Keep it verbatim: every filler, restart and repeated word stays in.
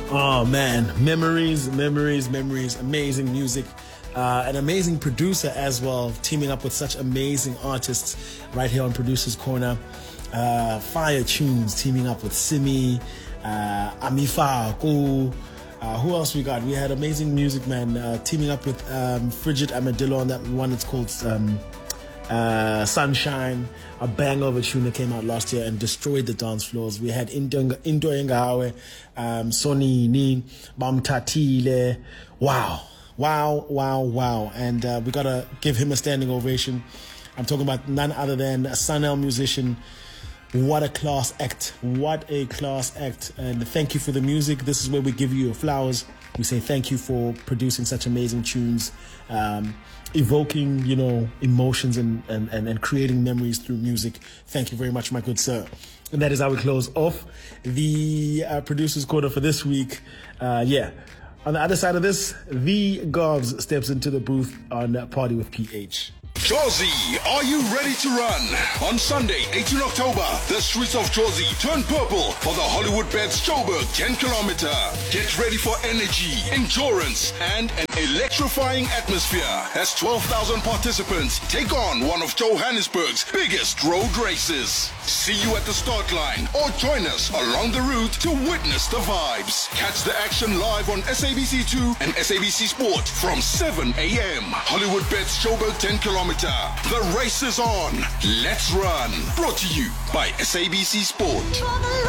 Oh man, memories, memories, memories, amazing music. Uh, an amazing producer as well, teaming up with such amazing artists right here on Producer's Corner. Uh, Fire Tunes teaming up with Simi, uh, Amifa, Ko. Uh, who else we got? We had amazing music, man, uh, teaming up with um, Frigid Amadillo on that one. It's called um, uh, Sunshine, a banger of a tune that came out last year and destroyed the dance floors. We had Indo Ngawe, um, Soni Ni, Bam Tatile. Wow. Wow, wow, wow. And uh, we got to give him a standing ovation. I'm talking about none other than a Sunel musician. What a class act. What a class act. And thank you for the music. This is where we give you your flowers. We say thank you for producing such amazing tunes, um, evoking, you know, emotions and, and, and, and creating memories through music. Thank you very much, my good sir. And that is how we close off the uh, Producer's Corner for this week. Uh, yeah. On the other side of this, the Govs steps into the booth on Party with P H. Jozi, are you ready to run? On Sunday, eighteenth of October, the streets of Jozi turn purple for the Hollywood Bets Joburg ten kilometer. Get ready for energy, endurance, and an electrifying atmosphere as twelve thousand participants take on one of Johannesburg's biggest road races. See you at the start line or join us along the route to witness the vibes. Catch the action live on S A B C two and S A B C Sport from seven a.m. Hollywood Bets Joburg ten kilometer. The race is on. Let's run. Brought to you by S A B C Sport.